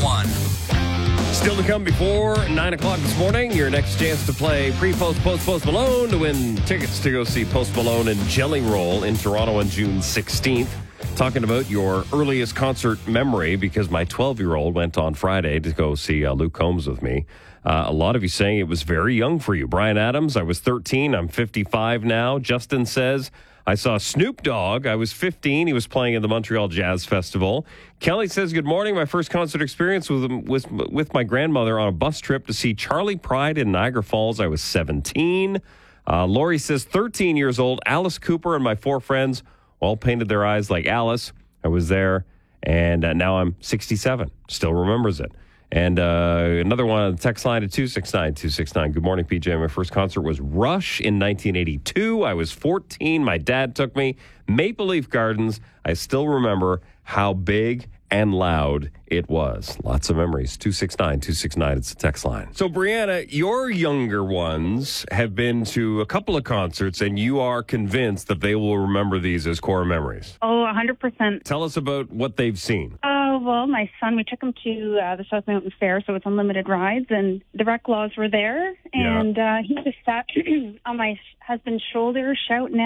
911. Still to come before 9 o'clock this morning, your next chance to play Post Malone to win tickets to go see Post Malone and Jelly Roll in Toronto on June 16th. Talking about your earliest concert memory, because my 12-year-old went on Friday to go see Luke Combs with me. A lot of you saying it was very young for you. Brian Adams, I was 13. I'm 55 now. Justin says, I saw Snoop Dogg. I was 15. He was playing at the Montreal Jazz Festival. Kelly says, good morning. My first concert experience was with my grandmother on a bus trip to see Charlie Pride in Niagara Falls. I was 17. Lori says, 13 years old. Alice Cooper and my 4 friends all painted their eyes like Alice. I was there, and now I'm 67. Still remembers it. And another one on the text line at 269-269. Good morning, PJ. My first concert was Rush in 1982. I was 14. My dad took me. Maple Leaf Gardens. I still remember how big and loud it was. Lots of memories. 269-269. It's the text line. So, Brianna, your younger ones have been to a couple of concerts, and you are convinced that they will remember these as core memories. Oh, 100%. Tell us about what they've seen. Well, my son, we took him to the South Mountain Fair, so it's unlimited rides, and the Rec Laws were there, and he just sat on my husband's shoulder shouting